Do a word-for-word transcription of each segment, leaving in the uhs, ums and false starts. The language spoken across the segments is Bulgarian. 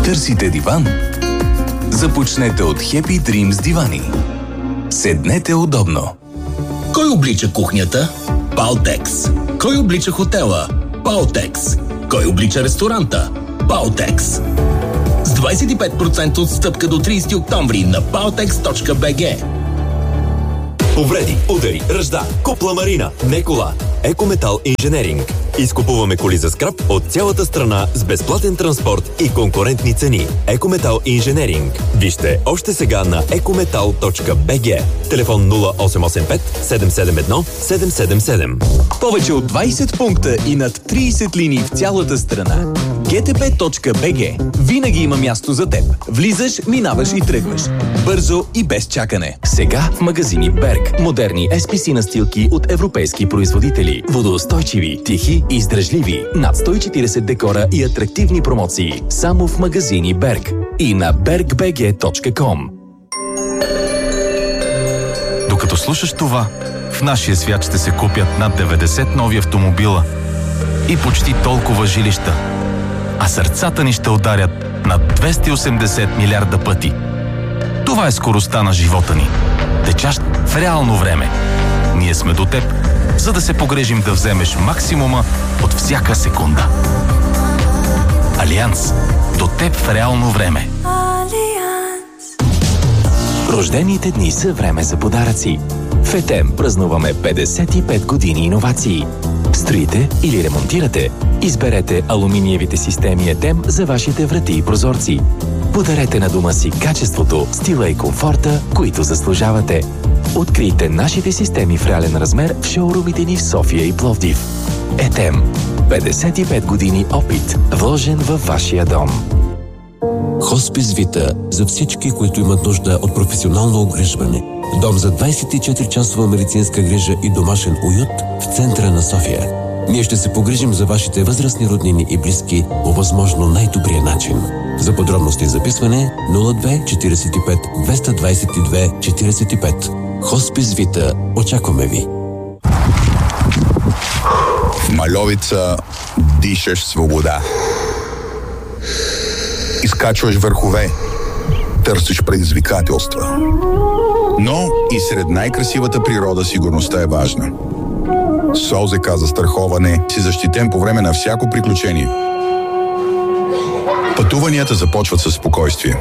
Търсите диван? Започнете от Happy Dreams дивани. Седнете удобно. Кой облича кухнята? Палтекс. Кой облича хотела? Палтекс. Кой облича ресторанта? Палтекс. С двадесет и пет процента отстъпка до тридесети октомври на палтекс точка би джи. Повреди, удари, ръжда, купла марина, не кола. Екометал инженеринг. Изкупуваме коли за скрап от цялата страна с безплатен транспорт и конкурентни цени. Екометал инженеринг. Вижте още сега на екометал точка би джи. Телефон нула осем осем пет седем седем едно седем седем седем. Повече от двадесет пункта и над тридесет линии в цялата страна. джи ти пи точка би джи. Винаги има място за теб. Влизаш, минаваш и тръгваш. Бързо и без чакане. Сега в магазини Берг. Модерни ес пи си настилки от европейски производители. Водоустойчиви, тихи и издръжливи. Над сто и четиридесет декора и атрактивни промоции. Само в магазини Берг. И на берг би джи точка ком. Докато слушаш това, в нашия свят ще се купят над деветдесет нови автомобила и почти толкова жилища. А сърцата ни ще ударят над двеста и осемдесет милиарда пъти. Това е скоростта на живота ни. Течащ в реално време. Ние сме до теб, за да се погрежим да вземеш максимума от всяка секунда. Алианс. До теб в реално време. Рождените дни са време за подаръци. В Етем празнуваме петдесет и пет години иновации. Строите или ремонтирате? Изберете алуминиевите системи Етем за вашите врати и прозорци. Подарете на дома си качеството, стила и комфорта, които заслужавате. Открийте нашите системи в реален размер в шоурумите ни в София и Пловдив. Етем. петдесет и пет години опит, вложен във вашия дом. Хоспис Вита за всички, които имат нужда от професионално огрижване. Дом за двадесет и четири часова медицинска грижа и домашен уют в центъра на София. Ние ще се погрижим за вашите възрастни роднини и близки по възможно най-добрия начин. За подробности и записване нула две четиридесет и пет двеста двадесет и две четиридесет и пет. Хоспис Вита. Очакваме ви. В Мальовица дишаш свобода. Изкачваш върхове. Търсиш предизвикателства. Но и сред най-красивата природа сигурността е важна. С ОЗК застраховане си защитен по време на всяко приключение. Пътуванията започват със спокойствие.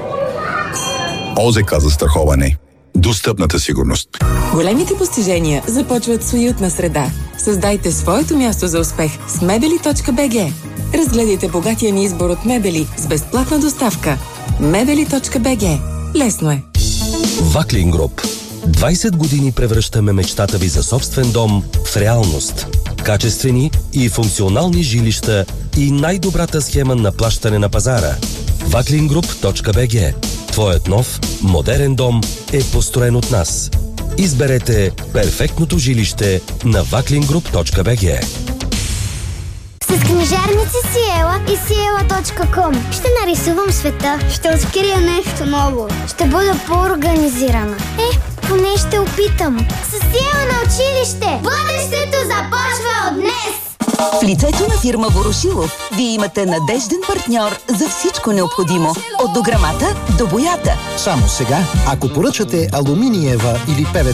ОЗК застраховане. Достъпната сигурност. Големите постижения започват с уютна среда. Създайте своето място за успех с мебели точка би джи. Разгледайте богатия ни избор от мебели с безплатна доставка. мебели точка би джи. Лесно е. Ваклин Груп. двадесет години превръщаме мечтата ви за собствен дом в реалност. Качествени и функционални жилища и най-добрата схема на плащане на пазара. ваклин груп точка би джи. Твоят нов, модерен дом е построен от нас. Изберете перфектното жилище на ваклин груп точка би джи. С книжарници Сиела и сиела точка ком ще нарисувам света, ще открия нещо ново, ще бъда по-организирана. Е, поне ще опитам. С Сиела на училище! Бъдещето започва от днес! В лицето на фирма Ворошилов вие имате надежден партньор за всичко необходимо. От дограмата до боята. Само сега, ако поръчате алуминиева или пе ви